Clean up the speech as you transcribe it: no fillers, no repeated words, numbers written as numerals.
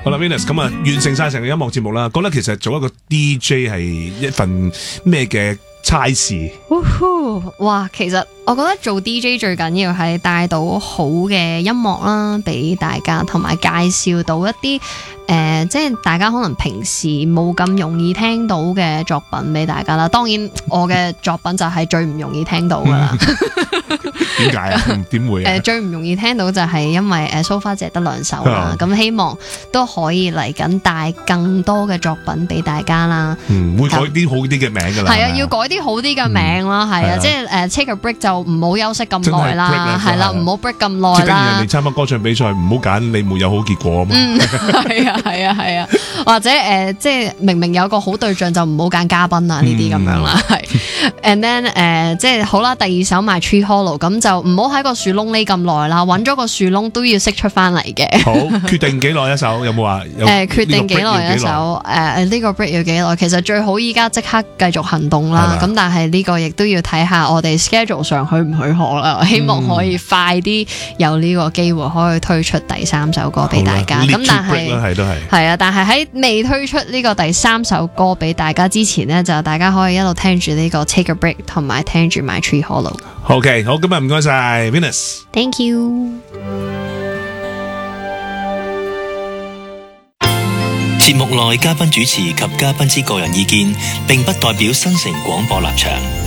好啦 Venus 咁啊，完成晒成個音樂節目啦，覺得其實做一個 DJ 係一份咩嘅差事？ 哇，其實我覺得做 DJ 最緊要係帶到好嘅音樂啦，俾大家，同埋介紹到一啲即係大家可能平時冇咁容易聽到嘅作品俾大家啦。當然，我嘅作品就係最唔容易聽到噶啦。 點解啊？點會啊？ 最唔容易聽到就係因為So far淨係得2首啦，咁希望都可以嚟緊帶更多嘅作品俾大家啦。 會改啲好啲嘅名噶啦。 係啊，要改啲好啲嘅名啦，係啊，即係take a break 就唔好休息咁耐啦，係啦，唔好 break 咁耐啦。 即係人哋參加歌唱比賽，唔好揀你沒有好結果啊嘛。 係啊，或者即係明明有個好對象就唔好揀嘉賓啊，呢啲咁樣啦，係。And then 即係好啦，第2首My Tree Hollow， 咁就唔好喺個樹窿匿咁耐啦，揾咗個樹窿都要識出翻嚟嘅。 好，決定幾耐一首？有冇話？ 決定幾耐一首？呢個 break 要幾耐？其實最好依家即刻繼續行動啦。咁但係呢個亦都要睇下我哋 schedule 上許唔許可啦。希望可以快啲有呢個機會可以推出第3首歌俾大家。咁但係但係喺未推出呢個第3首歌俾大家之前呢，就大家可以一路聽住呢個 Take a Break 同埋聽住 My Tree Hollow。OK， 好，今日唔該晒 Venus。Thank you。 節目內嘉賓主持及嘉賓之個人意見，並不代表新城廣播立場。